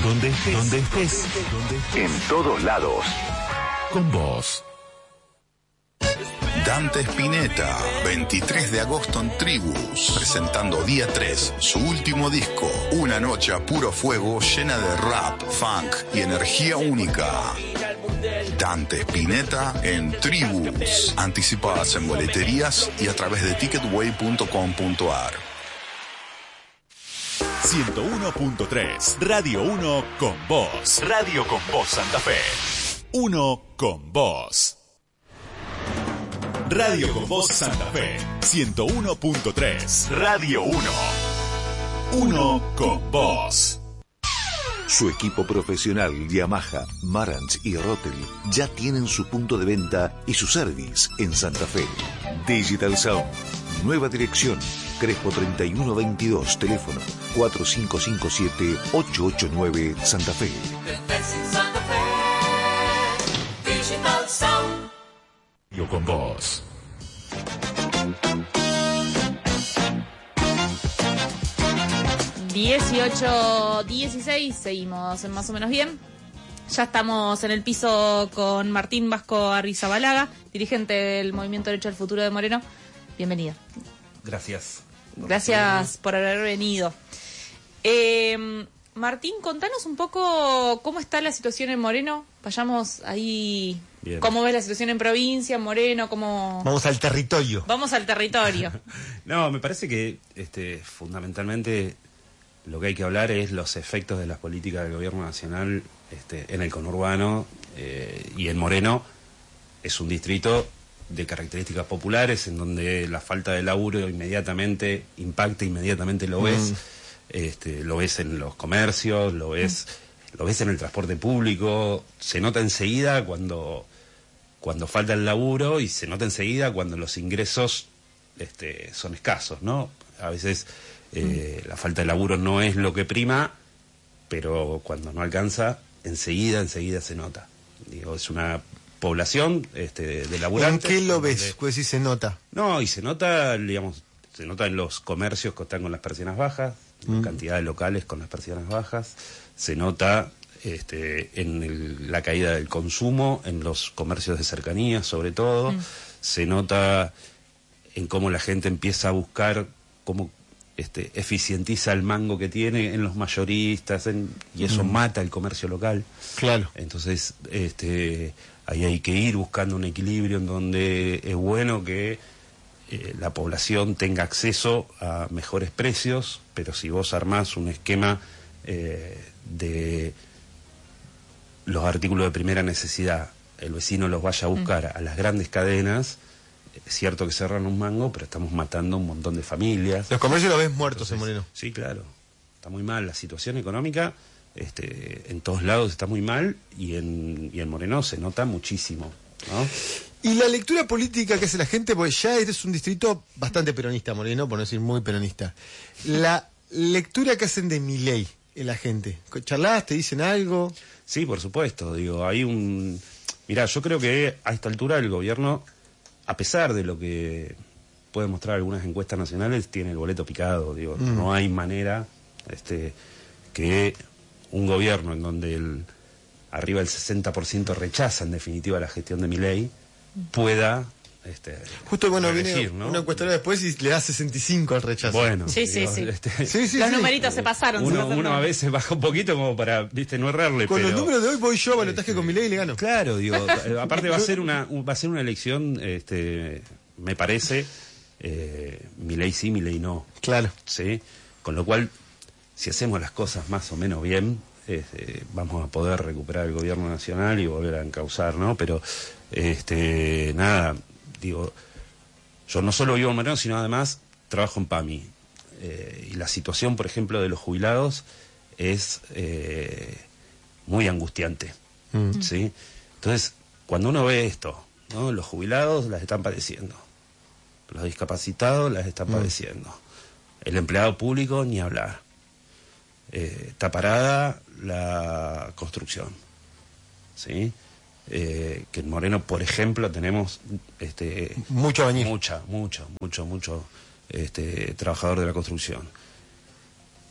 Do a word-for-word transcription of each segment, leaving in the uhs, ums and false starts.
donde estés, donde estés, donde estés. En todos lados. Con vos. Dante Spinetta, veintitrés de agosto en Tribus, presentando día tres, su último disco, una noche a puro fuego llena de rap, funk y energía única. Dante Spinetta en Tribus, anticipadas en boleterías y a través de ticketway punto com punto a r. ciento uno punto tres, Radio uno con vos. Radio con vos Santa Fe. Uno con vos. Radio con vos Santa Fe, ciento uno punto tres. Radio uno. Uno con vos. Su equipo profesional Yamaha, Marantz y Rotel ya tienen su punto de venta y su service en Santa Fe. Digital Sound, nueva dirección, Crespo treinta y uno veintidós, teléfono cuatro cinco cinco siete ocho ocho nueve, Santa Fe. Digital Sound. Yo con vos. dieciocho dieciséis, seguimos más o menos bien. Ya estamos en el piso con Martín Vasco Arrizabalaga, dirigente del Movimiento Derecho al Futuro de Moreno. Bienvenido. Gracias. Gracias por haber venido. Eh, Martín, contanos un poco cómo está la situación en Moreno. Vayamos ahí. Bien. ¿Cómo ves la situación en provincia, en Moreno? ¿Cómo... Vamos al territorio. Vamos al territorio. No, me parece que este, fundamentalmente lo que hay que hablar es los efectos de las políticas del gobierno nacional este, en el conurbano eh, y en Moreno. Es un distrito de características populares en donde la falta de laburo inmediatamente impacta, inmediatamente lo ves. Mm. Este, lo ves en los comercios, lo ves, mm. lo ves en el transporte público, se nota enseguida cuando, cuando falta el laburo y se nota enseguida cuando los ingresos este, son escasos, ¿no? A veces eh, mm. la falta de laburo no es lo que prima, pero cuando no alcanza, enseguida, enseguida se nota. Digo, es una población este, de, de laburantes. ¿En qué lo ves? Pues sí se nota. No, y se nota, digamos, se nota en los comercios que están con las persianas bajas, mm. cantidad de locales con las persianas bajas, se nota este, en el, la caída del consumo, en los comercios de cercanía sobre todo, mm. se nota en cómo la gente empieza a buscar cómo este, eficientiza el mango que tiene en los mayoristas, en, y eso mm. mata el comercio local. Claro. Entonces, este, ahí hay que ir buscando un equilibrio en donde es bueno que Eh, la población tenga acceso a mejores precios, pero si vos armás un esquema eh, de los artículos de primera necesidad, el vecino los vaya a buscar mm. a las grandes cadenas, es cierto que cerran un mango, pero estamos matando un montón de familias. Los comercios los ves muertos. Entonces, en Moreno. Sí, claro, está muy mal la situación económica, este, en todos lados está muy mal, y en, y en Moreno se nota muchísimo, ¿no? Y la lectura política que hace la gente, porque ya este es un distrito bastante peronista, Moreno, por no decir muy peronista. La lectura que hacen de Milei en la gente. ¿Charlás? ¿Te dicen algo? Sí, por supuesto. Digo, hay un... Mirá, yo creo que a esta altura el gobierno, a pesar de lo que pueden mostrar algunas encuestas nacionales, tiene el boleto picado. Digo, mm. no hay manera este, que un gobierno en donde el, arriba del sesenta por ciento rechaza en definitiva la gestión de Milei pueda este, justo bueno elegir, viene ¿no? una encuestadora después y le da sesenta y cinco al rechazo. Bueno, sí, digo, sí, sí. Este, sí, sí. Los sí. numeritos se pasaron. Uno, se pasaron uno a veces baja un poquito como para, viste, no errarle. Con pero, los números de hoy voy yo a balotaje este, con Milei y le gano. Claro, digo, aparte va a ser una, va a ser una elección, este, me parece, eh, Milei sí, Milei no. Claro. Sí, con lo cual, si hacemos las cosas más o menos bien, este, vamos a poder recuperar el gobierno nacional y volver a encauzar, ¿no? Pero, este, nada, digo, yo no solo vivo en Moreno, sino además trabajo en PAMI. Eh, y la situación, por ejemplo, de los jubilados es eh, muy angustiante, mm. ¿sí? Entonces, cuando uno ve esto, ¿no? Los jubilados las están padeciendo, los discapacitados las están mm. padeciendo, el empleado público ni hablar. Eh, está parada la construcción, ¿sí? Eh, que en Moreno, por ejemplo, tenemos este, mucho bañil. mucha, mucho, mucho, mucho este, trabajador de la construcción.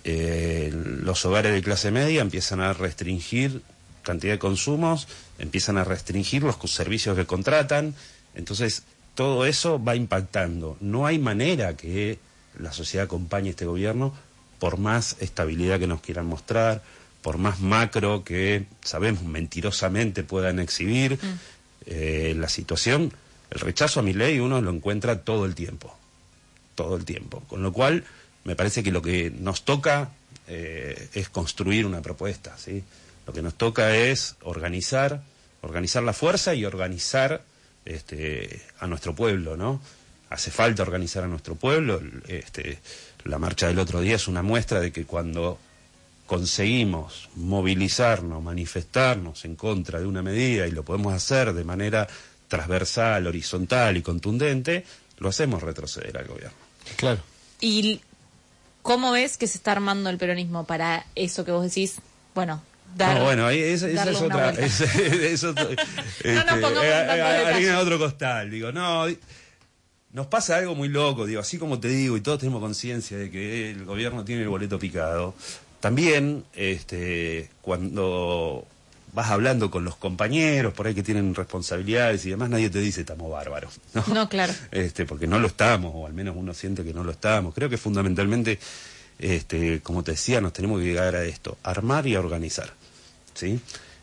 eh, los hogares de clase media empiezan a restringir cantidad de consumos, empiezan a restringir los servicios que contratan, entonces todo eso va impactando. No hay manera que la sociedad acompañe a este gobierno por más estabilidad que nos quieran mostrar, por más macro que sabemos mentirosamente puedan exhibir. Mm. Eh, la situación, el rechazo a Milei uno lo encuentra todo el tiempo, todo el tiempo, con lo cual me parece que lo que nos toca eh, es construir una propuesta, ¿sí? Lo que nos toca es organizar, organizar la fuerza y organizar este, a nuestro pueblo, ¿no? Hace falta organizar a nuestro pueblo. Este, la marcha del otro día es una muestra de que cuando conseguimos movilizarnos, manifestarnos en contra de una medida y lo podemos hacer de manera transversal, horizontal y contundente, lo hacemos retroceder al gobierno. Claro. ¿Y cómo ves que se está armando el peronismo para eso que vos decís? Bueno, dar, no, bueno, ahí esa, esa es otra... Es, es otro, este, no nos pongamos eh, en tantos harina detalles. de otro costal, digo, no... Nos pasa algo muy loco, digo, así como te digo, y todos tenemos conciencia de que el gobierno tiene el boleto picado. También, este, cuando vas hablando con los compañeros, por ahí que tienen responsabilidades y demás, nadie te dice estamos bárbaros, ¿no? No, claro. Este, porque no lo estamos, o al menos uno siente que no lo estamos. Creo que fundamentalmente, este, como te decía, nos tenemos que llegar a esto, armar y a organizar, ¿sí?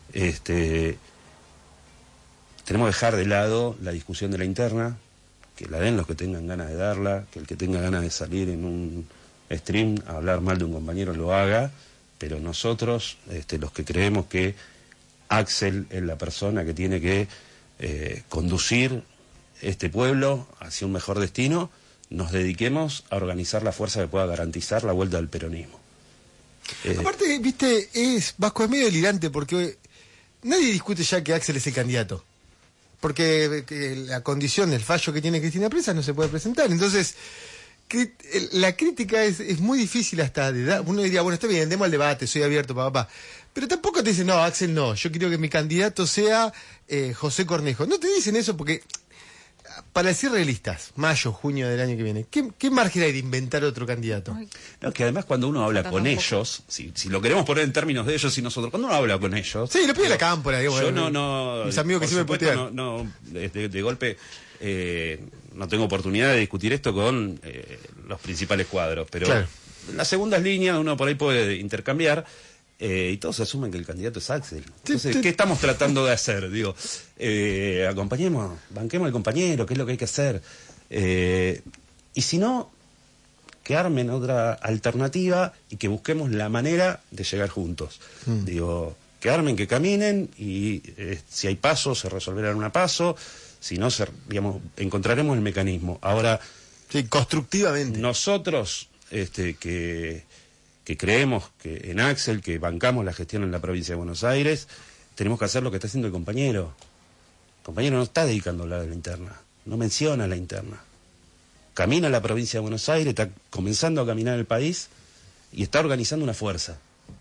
Este, tenemos que dejar de lado la discusión de la interna, que la den los que tengan ganas de darla, que el que tenga ganas de salir en un stream a hablar mal de un compañero lo haga, pero nosotros, este, los que creemos que Axel es la persona que tiene que eh, conducir este pueblo hacia un mejor destino, nos dediquemos a organizar la fuerza que pueda garantizar la vuelta del peronismo. Eh, Aparte, viste, es Vasco, es medio delirante porque nadie discute ya que Axel es el candidato. Porque que la condición, el fallo que tiene Cristina Presas no se puede presentar. Entonces, cri- la crítica es, es muy difícil hasta de dar. Uno diría, bueno, está bien, demos al debate, soy abierto, papá. Pero tampoco te dicen, no, Axel no, yo quiero que mi candidato sea eh, José Cornejo. No te dicen eso porque, para decir realistas, mayo, junio del año que viene, ¿qué, qué margen hay de inventar otro candidato? No, es que además cuando uno habla con ellos, si, si lo queremos poner en términos de ellos y nosotros, cuando uno habla con ellos... Sí, lo pide la cámpora, digamos. Yo no, no... Mis amigos que sí me putean. No, no, de, de golpe eh, no tengo oportunidad de discutir esto con eh, los principales cuadros, pero claro. En las segundas líneas uno por ahí puede intercambiar... Eh, y todos asumen que el candidato es Axel. Entonces, ¿qué estamos tratando de hacer? Digo, eh, acompañemos, banquemos al compañero, ¿qué es lo que hay que hacer? Eh, y si no, que armen otra alternativa y que busquemos la manera de llegar juntos. Mm. Digo, que armen, que caminen y eh, si hay pasos, se resolverán un paso, si no, se, digamos, encontraremos el mecanismo. Ahora, sí, constructivamente. Nosotros, este, que... que creemos que en Axel, que bancamos la gestión en la provincia de Buenos Aires, tenemos que hacer lo que está haciendo el compañero. El compañero no está dedicando a hablar de la interna, no menciona la interna. Camina la provincia de Buenos Aires, está comenzando a caminar el país y está organizando una fuerza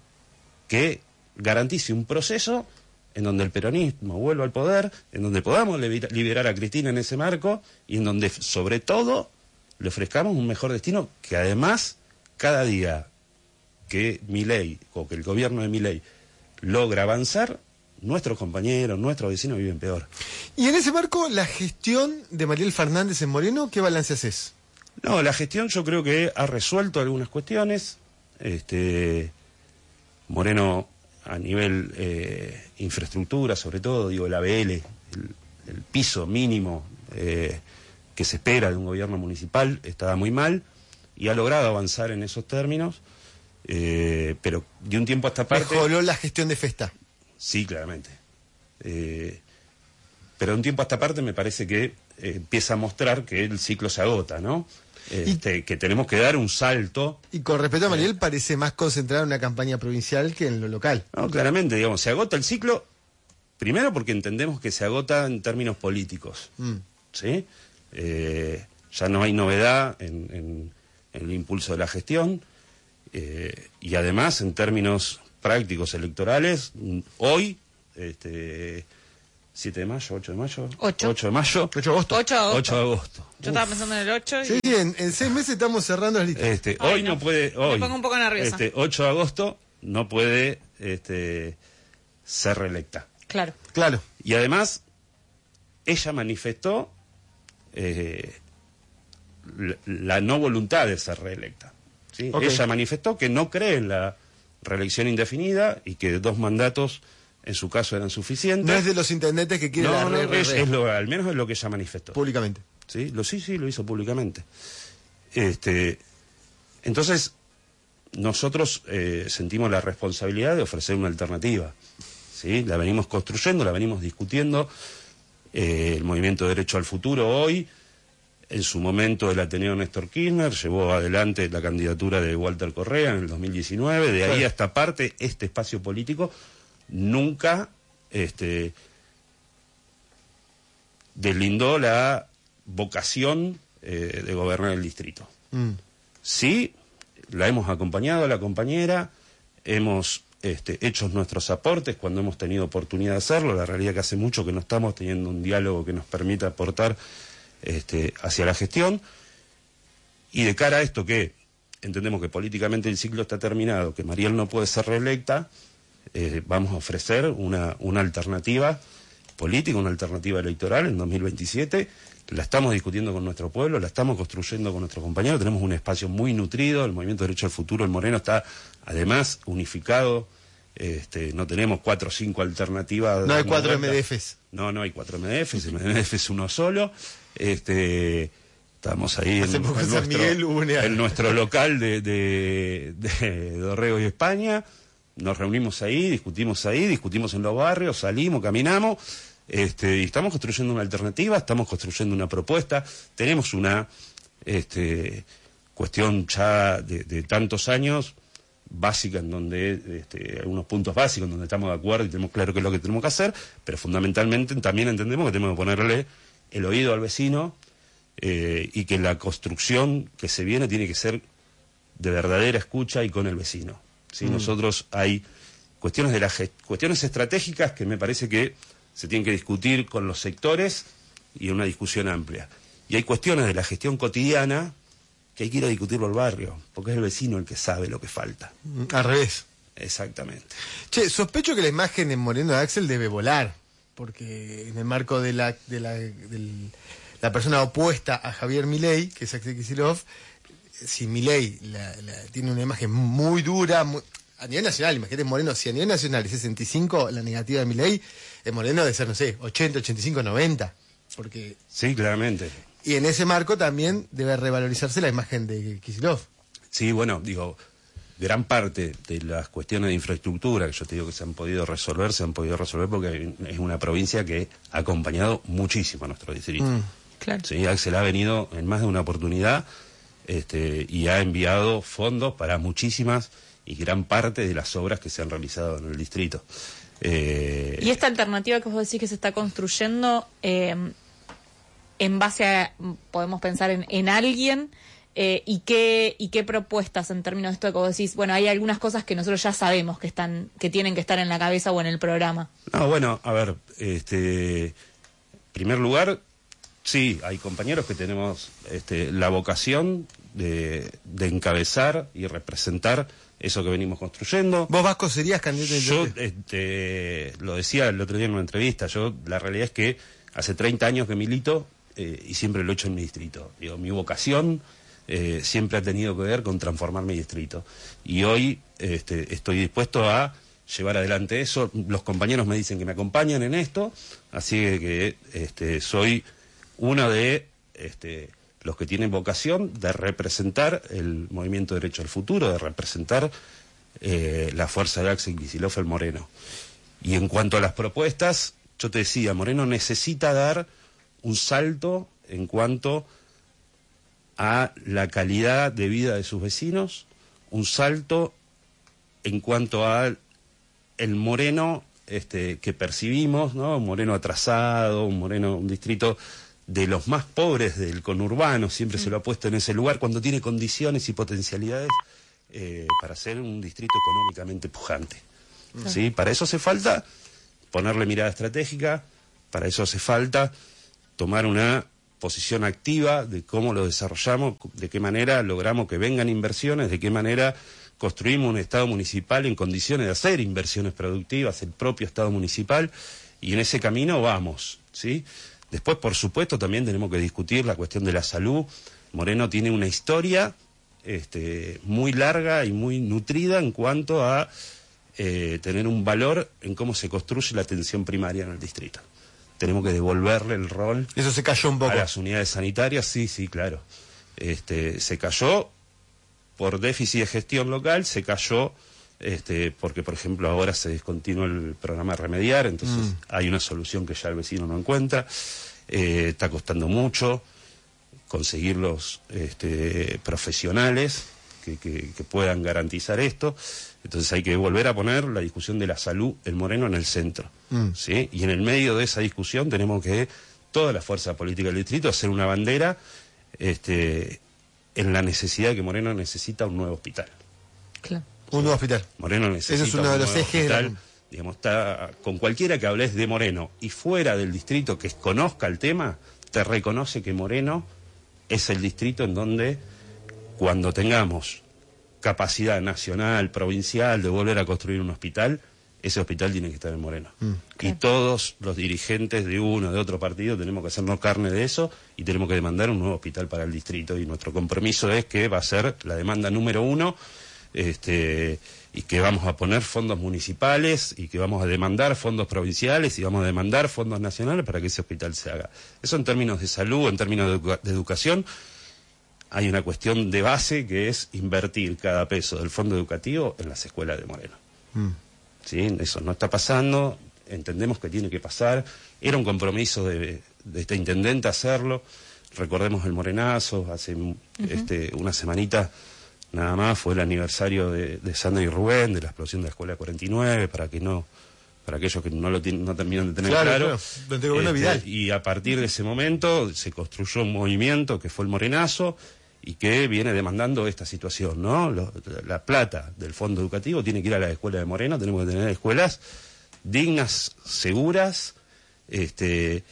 que garantice un proceso en donde el peronismo vuelva al poder, en donde podamos liberar a Cristina en ese marco y en donde, sobre todo, le ofrezcamos un mejor destino que además, cada día que Milei, o que el gobierno de Milei logra avanzar, nuestros compañeros, nuestros vecinos viven peor. Y en ese marco, la gestión de Mariel Fernández en Moreno, ¿qué balance haces? No, la gestión yo creo que ha resuelto algunas cuestiones. Este, Moreno, a nivel eh, infraestructura, sobre todo, digo, el A B L, el, el piso mínimo eh, que se espera de un gobierno municipal, estaba muy mal, y ha logrado avanzar en esos términos. Eh, pero de un tiempo a esta parte... Mejoró la gestión de Festa. Sí, claramente. Eh, pero de un tiempo a esta parte me parece que eh, empieza a mostrar que el ciclo se agota, ¿no? Este, y, que tenemos que dar un salto. Y con respecto a Mariel, eh, parece más concentrada en una campaña provincial que en lo local. No, claramente, digamos, se agota el ciclo, primero porque entendemos que se agota en términos políticos, mm. ¿sí? Eh, ya no hay novedad en, en, en el impulso de la gestión. Eh, y además, en términos prácticos electorales, hoy este, siete de mayo, ocho de mayo. ocho. ocho de mayo. ocho de agosto. ocho de agosto. ocho de agosto. Yo estaba pensando en el ocho. Y... Sí, sí, en, en seis meses estamos cerrando las listas. Este, Ay, hoy no, no. puede, hoy, Me pongo un poco nerviosa. Este, ocho de agosto no puede este, ser reelecta. Claro. Claro. Y además, ella manifestó eh, la, la no voluntad de ser reelecta. ¿sí? Ok. Ella manifestó que no cree en la reelección indefinida y que dos mandatos, en su caso, eran suficientes. No es de los intendentes que quieren No, la no, re, es, re, es lo, al menos es lo que ella manifestó. públicamente. ¿Sí? Lo, sí, sí, lo hizo públicamente. Este, entonces, nosotros eh, sentimos la responsabilidad de ofrecer una alternativa. ¿sí? La venimos construyendo, la venimos discutiendo. Eh, el Movimiento de Derecho al Futuro hoy, en su momento el Ateneo Néstor Kirchner, llevó adelante la candidatura de Walter Correa en el dos mil diecinueve. De ahí Claro. a esta parte, este espacio político nunca este, deslindó la vocación eh, de gobernar el distrito. Mm. Sí, la hemos acompañado a la compañera, hemos este, hecho nuestros aportes cuando hemos tenido oportunidad de hacerlo. La realidad es que hace mucho que no estamos teniendo un diálogo que nos permita aportar este, hacia la gestión. Y de cara a esto que entendemos que políticamente el ciclo está terminado, que Mariel no puede ser reelecta, eh, vamos a ofrecer una, una alternativa política, una alternativa electoral en dos mil veintisiete. La estamos discutiendo con nuestro pueblo, la estamos construyendo con nuestros compañeros, tenemos un espacio muy nutrido, el Movimiento de Derecho al Futuro, el Moreno, está además unificado, este, no tenemos cuatro o cinco alternativas. No hay dando cuatro vueltas. M D Fs. No, no hay cuatro M D Fs, el M D F es uno solo. Este, estamos ahí Hace en, poco en en San nuestro, Miguel hubo una- en nuestro local de, de, de Dorrego y España. Nos reunimos ahí, discutimos ahí, discutimos en los barrios, salimos, caminamos. Este, y estamos construyendo una alternativa, estamos construyendo una propuesta, tenemos una este, cuestión ya de, de tantos años básica en donde este, algunos puntos básicos en donde estamos de acuerdo y tenemos claro qué es lo que tenemos que hacer, pero fundamentalmente también entendemos que tenemos que ponerle el oído al vecino eh, y que la construcción que se viene tiene que ser de verdadera escucha y con el vecino. ¿sí? Mm. Nosotros hay cuestiones de la gest- cuestiones estratégicas que me parece que se tienen que discutir con los sectores y en una discusión amplia. Y hay cuestiones de la gestión cotidiana que hay que ir a discutirlo al barrio, porque es el vecino el que sabe lo que falta. Al revés. Exactamente. Che, sospecho que la imagen en Moreno de Axel debe volar, porque en el marco de la de la, del- la persona opuesta a Javier Milei, que es Axel Kicillof, si Milei la, la- tiene una imagen muy dura, muy- a nivel nacional, imagínate Moreno, si a nivel nacional es sesenta y cinco la negativa de Milei, el Moreno debe ser, no sé, ochenta, ochenta y cinco, noventa, porque... Sí, claramente. Y en ese marco también debe revalorizarse la imagen de Kicillof. Sí, bueno, digo, gran parte de las cuestiones de infraestructura que yo te digo que se han podido resolver, se han podido resolver porque es una provincia que ha acompañado muchísimo a nuestro distrito. Mm. Claro. Sí, Axel ha venido en más de una oportunidad este, y ha enviado fondos para muchísimas y gran parte de las obras que se han realizado en el distrito. Eh, Y esta alternativa que vos decís que se está construyendo, eh, en base a, podemos pensar en, en alguien, eh, y qué y qué propuestas en términos de esto que vos decís, bueno, hay algunas cosas que nosotros ya sabemos que están que tienen que estar en la cabeza o en el programa. No, bueno, a ver, este, en primer lugar, sí, hay compañeros que tenemos este, la vocación de, de encabezar y representar eso que venimos construyendo. ¿Vos, Vasco, serías candidato a Yo intendente? este, lo decía el otro día en una entrevista, yo la realidad es que hace treinta años que milito eh, y siempre lo he hecho en mi distrito. Digo, mi vocación eh, siempre ha tenido que ver con transformar mi distrito. Y hoy este, estoy dispuesto a llevar adelante eso. Los compañeros me dicen que me acompañan en esto, así que este, soy uno de este, los que tienen vocación de representar el Movimiento de Derecho al Futuro, de representar eh, la fuerza de Axel Kicillof, el Moreno. Y en cuanto a las propuestas, yo te decía, Moreno necesita dar un salto en cuanto a la calidad de vida de sus vecinos, un salto en cuanto a el Moreno este, que percibimos, ¿no? Un Moreno atrasado, un Moreno, un distrito de los más pobres del conurbano, siempre se lo ha puesto en ese lugar, cuando tiene condiciones y potencialidades eh, para ser un distrito económicamente pujante. ¿Sí? Para eso hace falta ponerle mirada estratégica, Para eso hace falta tomar una posición activa de cómo lo desarrollamos, de qué manera logramos que vengan inversiones, de qué manera construimos un Estado municipal en condiciones de hacer inversiones productivas, el propio Estado municipal, y en ese camino vamos, ¿sí? Después, por supuesto, también tenemos que discutir la cuestión de la salud. Moreno tiene una historia este, muy larga y muy nutrida en cuanto a eh, tener un valor en cómo se construye la atención primaria en el distrito. Tenemos que devolverle el rol. Eso se cayó un poco. A las unidades sanitarias, sí, sí, claro. Este, se cayó por déficit de gestión local, se cayó este, porque, por ejemplo, ahora se descontinuó el programa Remediar, entonces mm. hay una solución que ya el vecino no encuentra. Eh, está costando mucho conseguir los este, profesionales que, que, que puedan garantizar esto. Entonces hay que volver a poner la discusión de la salud en Moreno en el centro, mm. ¿sí? Y en el medio de esa discusión tenemos que, toda la fuerza política del distrito, hacer una bandera este, en la necesidad de que Moreno necesita un nuevo hospital. Claro. Un nuevo hospital. Moreno necesita Ese es uno un de los nuevo ejes. hospital. De la... Digamos, está, con cualquiera que hables de Moreno y fuera del distrito que conozca el tema, te reconoce que Moreno es el distrito en donde, cuando tengamos capacidad nacional, provincial, de volver a construir un hospital, ese hospital tiene que estar en Moreno. Mm, okay. Y todos los dirigentes de uno o de otro partido tenemos que hacernos carne de eso y tenemos que demandar un nuevo hospital para el distrito. Y nuestro compromiso es que va a ser la demanda número uno, este, y que vamos a poner fondos municipales y que vamos a demandar fondos provinciales y vamos a demandar fondos nacionales para que ese hospital se haga. Eso en términos de salud, en términos de, educa- de educación. Hay una cuestión de base que es invertir cada peso del fondo educativo en las escuelas de Moreno. Mm. ¿Sí? Eso no está pasando, entendemos que tiene que pasar. Era un compromiso de, de este intendente hacerlo. Recordemos el Morenazo, hace uh-huh. este, una semanita nada más fue el aniversario de, de Sandra y Rubén, de la explosión de la escuela cuarenta y nueve, para que no... para aquellos que no lo tienen, no terminan de tener claro. claro. claro. Este, Vidal. Y a partir de ese momento se construyó un movimiento que fue el Morenazo y que viene demandando esta situación, ¿no? Lo, la plata del fondo educativo tiene que ir a la escuela de Moreno, tenemos que tener escuelas dignas, seguras, este,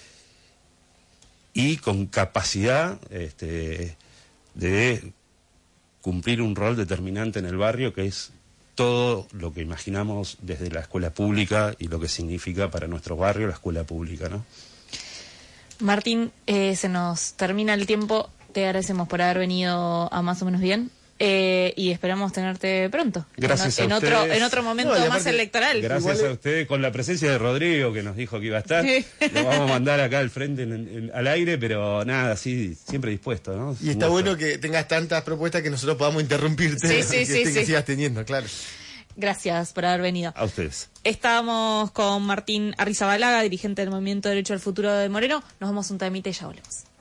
y con capacidad este, de cumplir un rol determinante en el barrio, que es todo lo que imaginamos desde la escuela pública y lo que significa para nuestro barrio la escuela pública, ¿no? Martín, eh, se nos termina el tiempo. Te agradecemos por haber venido a Más o Menos Bien eh, y esperamos tenerte pronto. Gracias en, a en ustedes. otro en otro momento no, más electoral. Gracias Igual... a ustedes, con la presencia de Rodrigo, que nos dijo que iba a estar. Sí. Lo vamos a mandar acá al frente en, en, al aire, pero nada, sí, siempre dispuesto, ¿no? Y está bueno que tengas tantas propuestas que nosotros podamos interrumpirte. Sí, sí, que, sí, que sí. sigas teniendo, claro. Gracias por haber venido. A ustedes. Estábamos con Martín Arrizabalaga, dirigente del Movimiento Derecho al Futuro de Moreno. Nos vamos un temita y ya volvemos.